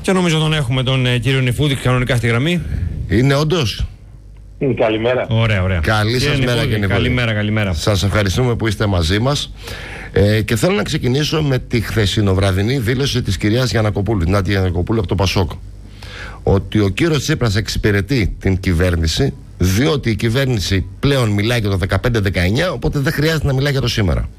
Και νομίζω τον έχουμε τον κύριο Νιφούδη κανονικά στη γραμμή. Είναι όντως? Καλημέρα. Ωραία. Καλή σας μέρα, κύριε Νιφούδη. Καλημέρα. Σας ευχαριστούμε που είστε μαζί μας. Και θέλω να ξεκινήσω με τη χθεσινοβραδινή δήλωση της κυρίας Γιαννακοπούλου, την Νάτια Γιαννακοπούλου από το Πασόκ. Ότι ο κύριος Τσίπρας εξυπηρετεί την κυβέρνηση, διότι η κυβέρνηση πλέον μιλάει για το 15-19, οπότε δεν χρειάζεται να μιλάει για το σήμερα.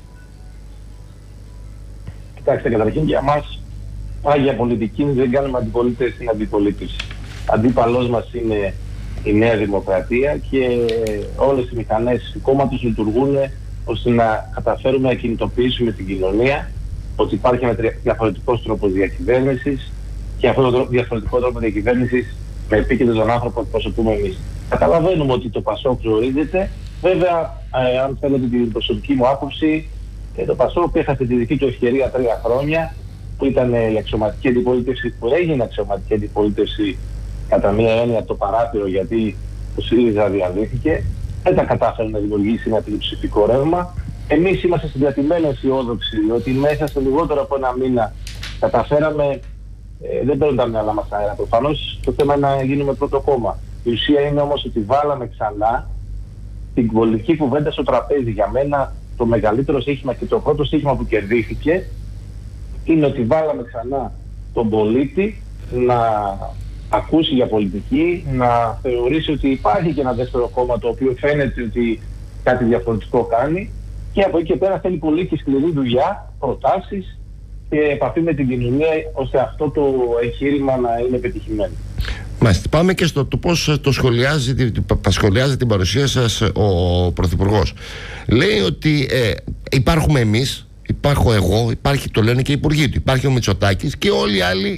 Κοιτάξτε, καταρχήν για μας, για πολιτική δεν κάνουμε αντιπολίτευση στην αντιπολίτευση. Αντίπαλός μας είναι η Νέα Δημοκρατία και όλες οι μηχανές του κόμματος λειτουργούν ώστε να καταφέρουμε να κινητοποιήσουμε την κοινωνία ότι υπάρχει ένα διαφορετικός τρόπος διακυβέρνησης και αυτόν τον διαφορετικό τρόπο διακυβέρνησης με επίκεντρο τον άνθρωπο που εκπροσωπούμε εμείς. Καταλαβαίνουμε ότι το Πασόκ ζορίζεται. Βέβαια, αν θέλετε την προσωπική μου άποψη, το Πασόκ έχασε τη δική του ευκαιρία 3 χρόνια που ήταν η αξιωματική αντιπολίτευση, που έγινε αξιωματική αντιπολίτευση κατά μία έννοια το παράθυρο, γιατί ο ΣΥΡΙΖΑ διαδίθηκε. Δεν τα κατάφερε να δημιουργήσει ένα πλειοψηφικό ρεύμα. Εμείς είμαστε συγκρατημένοι αισιόδοξοι ότι μέσα σε λιγότερο από ένα μήνα καταφέραμε. Δεν παίρνουν τα μυαλά μας αέρα. Προφανώς το θέμα είναι να γίνουμε πρώτο κόμμα. Η ουσία είναι όμως ότι βάλαμε ξανά την πολιτική κουβέντα στο τραπέζι. Για μένα το μεγαλύτερο στοίχημα και το πρώτο στοίχημα που κερδίθηκε είναι ότι βάλαμε ξανά τον πολίτη να ακούσει για πολιτική, να θεωρήσει ότι υπάρχει και ένα δεύτερο κόμμα το οποίο φαίνεται ότι κάτι διαφορετικό κάνει, και από εκεί και πέρα θέλει πολύ και σκληρή δουλειά, προτάσεις και επαφή με την κοινωνία ώστε αυτό το εγχείρημα να είναι πετυχημένο. Μάλιστα. Πάμε και στο πώς το σχολιάζει την παρουσία σας ο Πρωθυπουργός. Λέει ότι υπάρχουμε εμείς, υπάρχω εγώ, υπάρχει, το λένε και οι υπουργοί του, υπάρχει ο Μητσοτάκης και όλοι οι άλλοι